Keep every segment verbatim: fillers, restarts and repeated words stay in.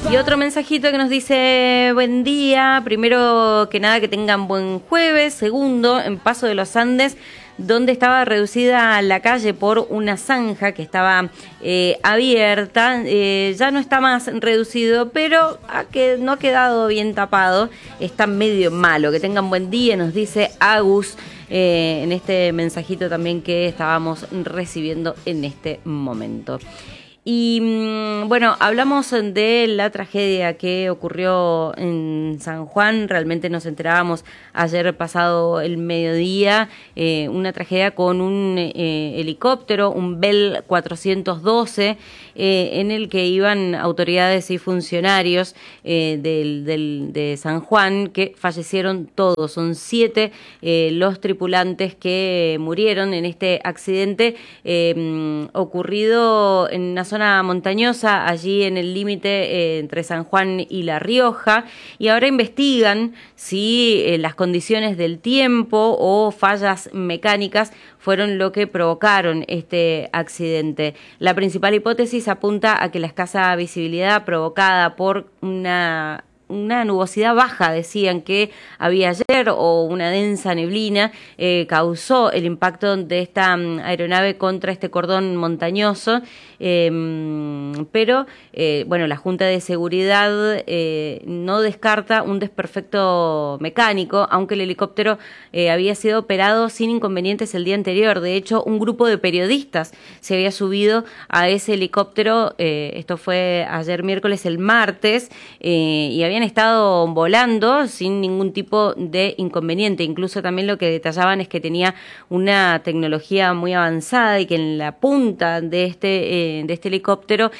Y otro mensajito que nos dice, buen día, primero que nada que tengan buen jueves, segundo, en Paso de los Andes, donde estaba reducida la calle por una zanja que estaba eh, abierta, eh, ya no está más reducido, pero ha que, no ha quedado bien tapado, está medio malo. Que tengan buen día, nos dice Agus, eh, en este mensajito también que estábamos recibiendo en este momento. Y bueno, hablamos de la tragedia que ocurrió en San Juan. Realmente nos enterábamos ayer pasado el mediodía, eh, una tragedia con un eh, helicóptero, un Bell cuatrocientos doce, eh, en el que iban autoridades y funcionarios eh, del, del, de San Juan, que fallecieron todos. Son siete eh, los tripulantes que murieron en este accidente eh, ocurrido en una zona montañosa, allí en el límite eh, entre San Juan y La Rioja, y ahora investigan si eh, las condiciones del tiempo o fallas mecánicas fueron lo que provocaron este accidente. La principal hipótesis apunta a que la escasa visibilidad provocada por una una nubosidad baja, decían que había ayer, o una densa neblina, eh, causó el impacto de esta um, aeronave contra este cordón montañoso, eh, pero, eh, bueno, la Junta de Seguridad eh, no descarta un desperfecto mecánico, aunque el helicóptero eh, había sido operado sin inconvenientes el día anterior. De hecho, un grupo de periodistas se había subido a ese helicóptero, eh, esto fue ayer miércoles, el martes, eh, y habían estado volando sin ningún tipo de inconveniente. Incluso también lo que detallaban es que tenía una tecnología muy avanzada y que en la punta de este, eh, de este helicóptero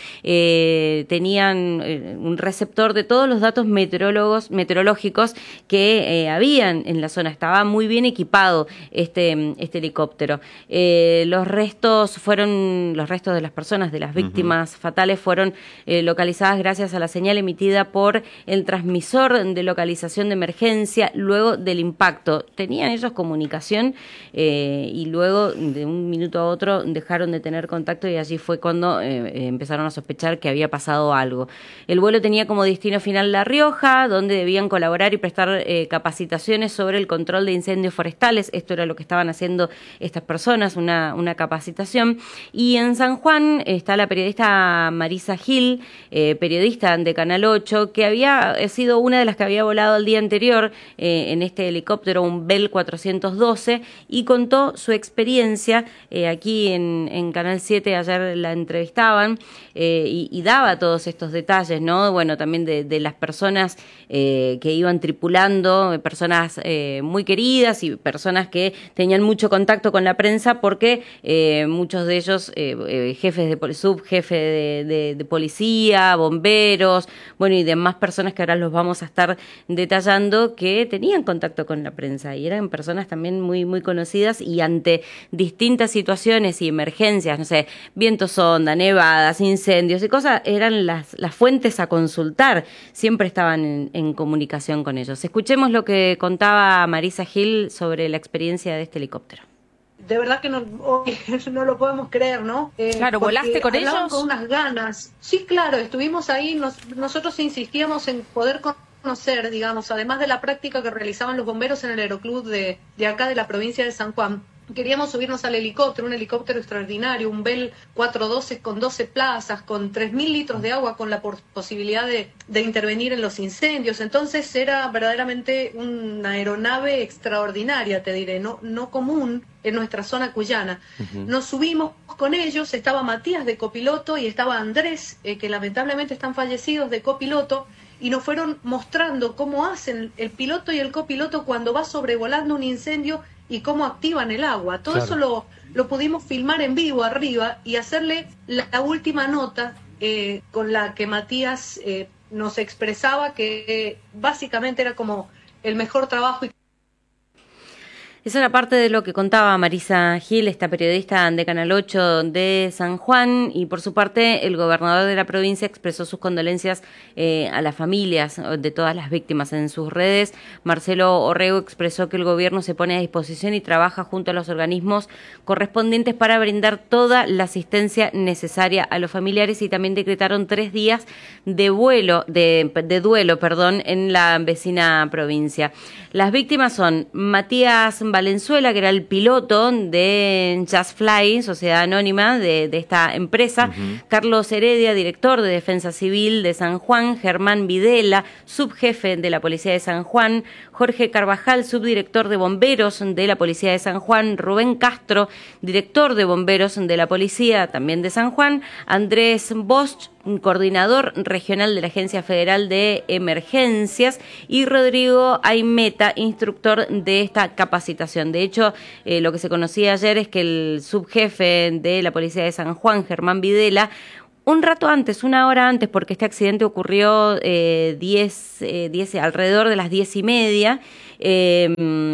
eh, tenían eh, un receptor de todos los datos meteorólogos, meteorológicos que eh, habían en la zona. Estaba muy bien equipado este, este helicóptero. Eh, los restos fueron, los restos de las personas, de las víctimas uh-huh. fatales, fueron eh, localizadas gracias a la señal emitida por el transmisor de localización de emergencia luego del impacto. Tenían ellos comunicación eh, y luego de un minuto a otro dejaron de tener contacto, y allí fue cuando eh, empezaron a sospechar que había pasado algo. El vuelo tenía como destino final La Rioja, donde debían colaborar y prestar eh, capacitaciones sobre el control de incendios forestales. Esto era lo que estaban haciendo estas personas, una, una capacitación. Y en San Juan está la periodista Marisa Gil, eh, periodista de Canal ocho, que había ha sido una de las que había volado el día anterior eh, en este helicóptero, un Bell cuatrocientos doce, y contó su experiencia eh, aquí en, en Canal siete. Ayer la entrevistaban eh, y, y daba todos estos detalles, ¿no? Bueno, también de, de las personas eh, que iban tripulando, personas eh, muy queridas y personas que tenían mucho contacto con la prensa, porque eh, muchos de ellos eh, eh, jefes de subjefe de, de, de policía, bomberos, bueno, y demás personas que ahora los vamos a estar detallando, que tenían contacto con la prensa y eran personas también muy muy conocidas, y ante distintas situaciones y emergencias, no sé, vientos sonda, nevadas, incendios y cosas, eran las, las fuentes a consultar, siempre estaban en, en comunicación con ellos. Escuchemos lo que contaba Marisa Gil sobre la experiencia de este helicóptero. De verdad que no, hoy no lo podemos creer, ¿no? Eh, claro, ¿volaste con ellos? Con unas ganas. Sí, claro, estuvimos ahí, nos, nosotros insistíamos en poder conocer, digamos, además de la práctica que realizaban los bomberos en el aeroclub de, de acá de la provincia de San Juan. Queríamos subirnos al helicóptero, un helicóptero extraordinario, un Bell cuatrocientos doce con doce plazas, con tres mil litros de agua, con la posibilidad de, de intervenir en los incendios. Entonces era verdaderamente una aeronave extraordinaria, te diré, no, no común en nuestra zona cuyana. Uh-huh. Nos subimos con ellos, estaba Matías de copiloto y estaba Andrés, eh, que lamentablemente están fallecidos, de copiloto, y nos fueron mostrando cómo hacen el piloto y el copiloto cuando va sobrevolando un incendio y cómo activan el agua. Todo claro. eso lo, lo pudimos filmar en vivo arriba y hacerle la, la última nota eh, con la que Matías eh, nos expresaba que eh, básicamente era como el mejor trabajo. Esa era parte de lo que contaba Marisa Gil, esta periodista de Canal ocho de San Juan, y por su parte el gobernador de la provincia expresó sus condolencias eh, a las familias de todas las víctimas en sus redes. Marcelo Orrego expresó que el gobierno se pone a disposición y trabaja junto a los organismos correspondientes para brindar toda la asistencia necesaria a los familiares, y también decretaron tres días de vuelo, de, de duelo, perdón, en la vecina provincia. Las víctimas son Matías Valenzuela, que era el piloto de Just Fly, sociedad anónima de, de esta empresa, uh-huh. Carlos Heredia, director de Defensa Civil de San Juan, Germán Videla, subjefe de la Policía de San Juan, Jorge Carvajal, subdirector de Bomberos de la Policía de San Juan, Rubén Castro, director de Bomberos de la Policía también de San Juan, Andrés Bosch, coordinador regional de la Agencia Federal de Emergencias, y Rodrigo Aimeta, instructor de esta capacitación. De hecho, eh, lo que se conocía ayer es que el subjefe de la Policía de San Juan, Germán Videla, un rato antes, una hora antes, porque este accidente ocurrió eh, diez, eh, diez, alrededor de las diez y media, eh,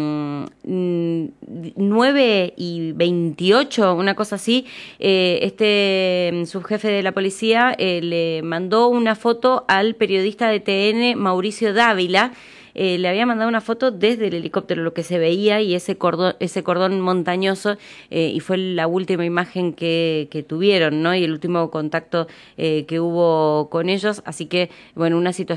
nueve y veintiocho, una cosa así, eh, este subjefe de la policía eh, le mandó una foto al periodista de T N, Mauricio Dávila. Eh, le había mandado una foto desde el helicóptero, lo que se veía, y ese cordón, ese cordón montañoso, eh, y fue la última imagen que, que tuvieron, ¿no? Y el último contacto eh, que hubo con ellos. Así que, bueno, una situación